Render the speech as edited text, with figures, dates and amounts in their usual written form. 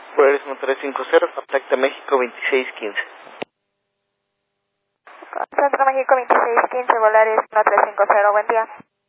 Volaris 1350, contacta México 2615. Centro México 2615, Volaris 1350, buen día.